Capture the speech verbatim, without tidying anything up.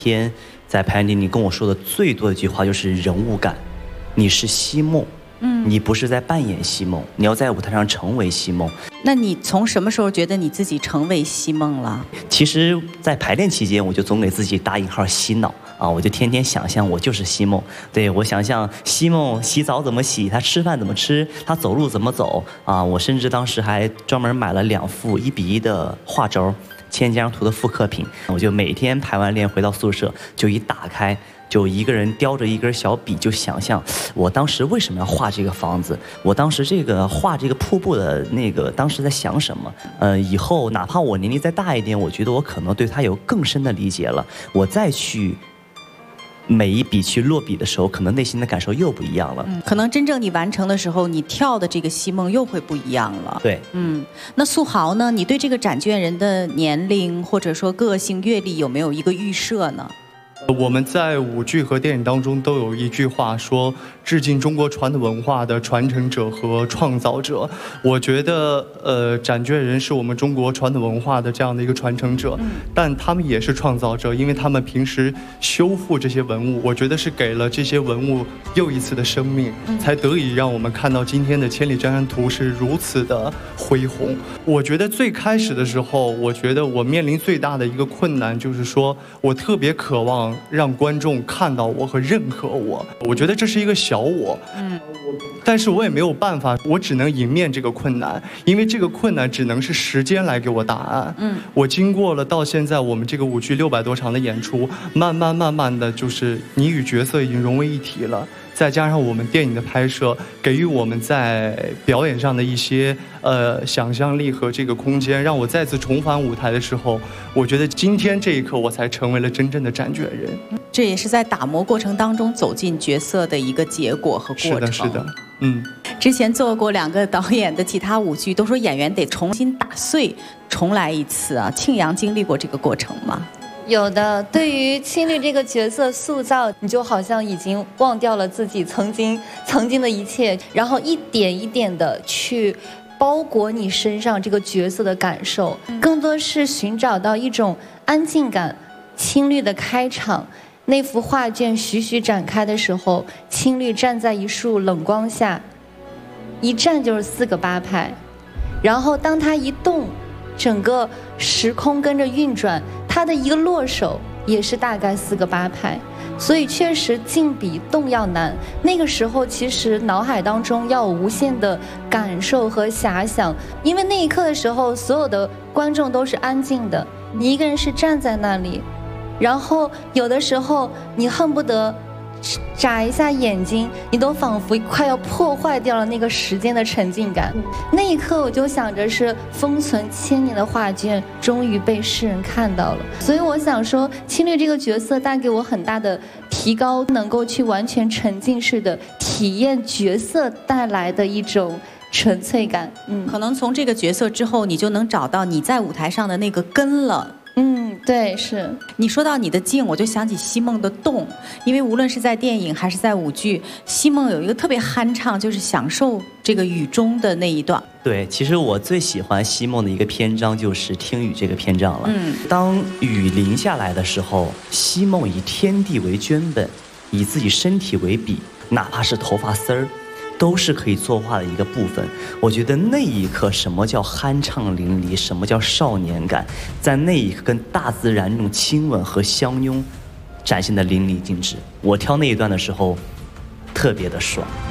天在排练里你跟我说的最多的一句话就是人物感，你是西梦，嗯，你不是在扮演西梦，你要在舞台上成为西梦。 那你从什么时候觉得你自己成为西梦了？ 其实，在排练期间，我就总给自己打引号洗脑啊，我就天天想象我就是西梦。对，我想象西梦洗澡怎么洗，他吃饭怎么吃，他走路怎么走啊。我甚至当时还专门买了两副一比一的画轴。千家图的复刻品，我就每天排完练回到宿舍，就一打开，就一个人叼着一根小笔，就想象我当时为什么要画这个房子，我当时这个画这个瀑布的那个，当时在想什么。呃，以后哪怕我年龄再大一点，我觉得我可能对他有更深的理解了，我再去每一笔去落笔的时候，可能内心的感受又不一样了。 嗯，可能真正你完成的时候，你跳的这个西梦又会不一样了。 对， 嗯，那素豪呢？你对这个展卷人的年龄或者说个性、阅历有没有一个预设呢？ 我们在舞剧和电影当中都有一句话说，致敬中国传统文化的传承者和创造者。我觉得，呃，展卷人是我们中国传统文化的这样的一个传承者，但他们也是创造者，因为他们平时修复这些文物，我觉得是给了这些文物又一次的生命，才得以让我们看到今天的《千里江山图》是如此的恢宏。我觉得最开始的时候，我觉得我面临最大的一个困难就是说，我特别渴望让观众看到我和认可我，我觉得这是一个小我，嗯，但是我也没有办法，我只能迎面这个困难，因为这个困难只能是时间来给我答案。嗯，我经过了到现在我们这个舞剧六百多场的演出，慢慢慢慢的就是你与角色已经融为一体了。再加上我们电影的拍摄，给予我们在表演上的一些呃想象力和这个空间，让我再次重返舞台的时候，我觉得今天这一刻我才成为了真正的展卷人。 这也是在打磨过程当中走进角色的一个结果和过程。 是的，是的，嗯。 之前做过两个导演的其他舞剧，都说演员得重新打碎，重来一次啊。庆阳经历过这个过程吗？ 有的，对于青绿这个角色塑造，你就好像已经忘掉了自己曾经曾经的一切，然后一点一点的去包裹你身上这个角色的感受，更多是寻找到一种安静感。青绿的开场，那幅画卷徐徐展开的时候，青绿站在一束冷光下，一站就是四个八拍，然后当他一动，整个时空跟着运转，它的一个落手也是大概四个八拍，所以确实静比动要难。那个时候其实脑海当中要有无限的感受和遐想，因为那一刻的时候，所有的观众都是安静的，你一个人是站在那里，然后有的时候你恨不得眨一下眼睛，你都仿佛快要破坏掉了那个时间的沉浸感。那一刻我就想着是封存千年的画卷终于被世人看到了，所以我想说青绿这个角色带给我很大的提高，能够去完全沉浸式的体验角色带来的一种纯粹感。 嗯，可能从这个角色之后，你就能找到你在舞台上的那个根了。 嗯，对，是。 你说到你的静，我就想起西梦的动，因为无论是在电影还是在舞剧，西梦有一个特别酣畅，就是享受这个雨中的那一段。 对，其实我最喜欢西梦的一个篇章就是听雨这个篇章了。嗯，当雨淋下来的时候，西梦以天地为绢本，以自己身体为笔，哪怕是头发丝儿，都是可以作画的一个部分。我觉得那一刻，什么叫酣畅淋漓，什么叫少年感，在那一刻跟大自然那种亲吻和相拥展现的淋漓尽致。我挑那一段的时候特别的爽。